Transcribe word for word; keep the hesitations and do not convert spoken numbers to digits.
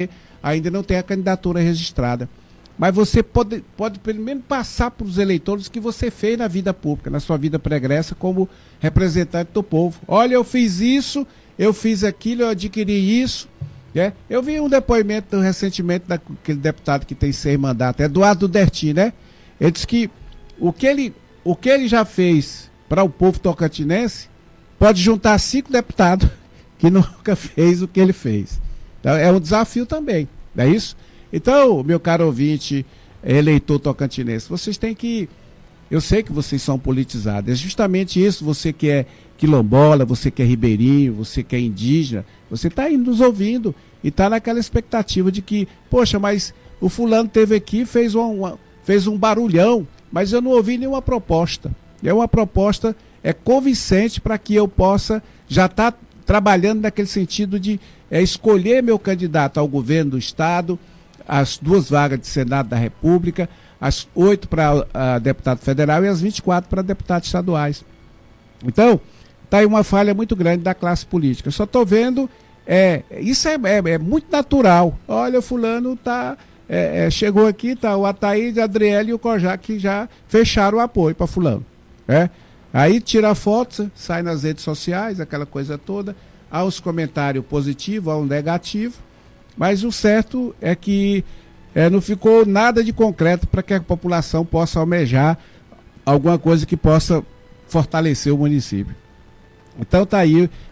ainda não tem a candidatura registrada. Mas você pode, pode pelo menos passar para os eleitores o que você fez na vida pública, na sua vida pregressa como representante do povo. Olha, eu fiz isso, eu fiz aquilo, eu adquiri isso. Né? Eu vi um depoimento recentemente daquele deputado que tem seis mandatos, Eduardo Dertim, né? Ele disse que o que ele, o que ele já fez para o povo tocantinense pode juntar cinco deputados que nunca fez o que ele fez. Então, é um desafio também, não é isso? Então, meu caro ouvinte, eleitor tocantinense, vocês têm que... Eu sei que vocês são politizados, é justamente isso, você que é quilombola, você que é ribeirinho, você que é indígena, você está aí nos ouvindo e está naquela expectativa de que, poxa, mas o fulano teve aqui, fez, uma, uma, fez um barulhão, mas eu não ouvi nenhuma proposta. É uma proposta é convincente para que eu possa já estar tá trabalhando naquele sentido de é, escolher meu candidato ao governo do Estado, as duas vagas de Senado da República, as oito para deputado federal e as vinte e quatro para deputados estaduais. Então, está aí uma falha muito grande da classe política. Eu só estou vendo, é, isso é, é, é muito natural. Olha, o fulano tá, é, é, chegou aqui, tá, o Ataíde, a Adriele e o Kojak que já fecharam o apoio para fulano. É? Aí tira a foto, sai nas redes sociais, aquela coisa toda, há os comentários positivos, há um negativo, mas o certo é que é, não ficou nada de concreto para que a população possa almejar alguma coisa que possa fortalecer o município. Então está aí